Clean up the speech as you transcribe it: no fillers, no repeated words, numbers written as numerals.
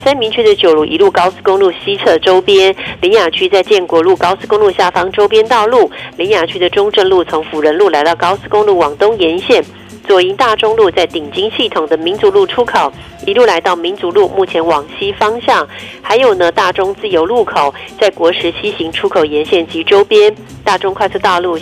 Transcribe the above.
三民区的九如一路高速公路西侧周边，林雅区在建国路高速公路下方周边道路，林雅区的中正路从辅仁路来到高速公路往东沿线，左营大中路在顶金系统的民族路出口，一路来到民族路，目前往西方向，还有呢大中自由路口在国十西行出口沿线及周边，大中快速道路